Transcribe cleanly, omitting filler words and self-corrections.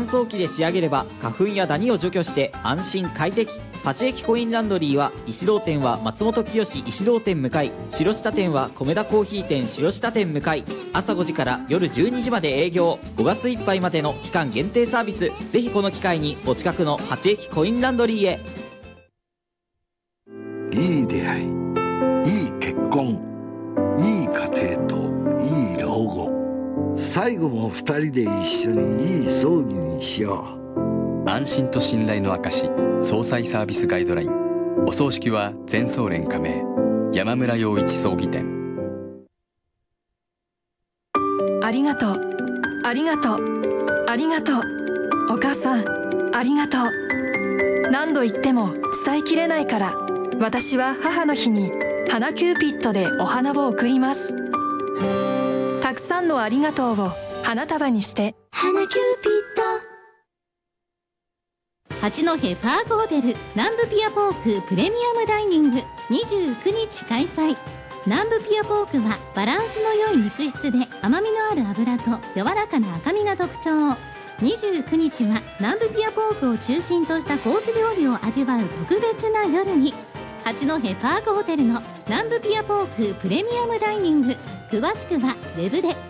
燥機で仕上げれば花粉やダニを除去して安心快適。八駅コインランドリーは石堂店は松本清石堂店向かい、白下店は米田コーヒー店白下店向かい、朝5時から夜12時まで営業。5月いっぱいまでの期間限定サービス。ぜひこの機会にお近くの八駅コインランドリーへ。 いい出会い、いい結婚、いい家庭といい老後、最後も二人で一緒にいい葬儀にしよう。 安心と信頼の証、葬祭サービスガイドライン。お葬式は全総連加盟山村洋一葬儀店。 ありがとう、ありがとう、ありがとう。お母さん、ありがとう。何度言っても伝えきれないから、私は母の日に花キューピッドでお花を贈ります。たくさんのありがとうを花束にして。 花キューピッド。八戸パークホテル南部ピアポークプレミアムダイニング29日開催。南部ピアポークはバランスの良い肉質で甘みのある脂と柔らかな赤身が特徴。29日は南部ピアポークを中心としたコース料理を味わう特別な夜に、八戸パークホテルの南部ピアポークプレミアムダイニング、詳しくはウェブで